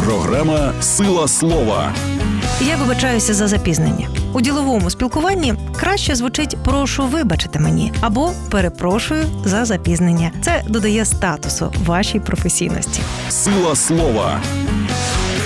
Програма «Сила слова». Я вибачаюся за запізнення. У діловому спілкуванні краще звучить «прошу вибачити мені» або «перепрошую за запізнення». Це додає статусу вашій професійності. Сила слова.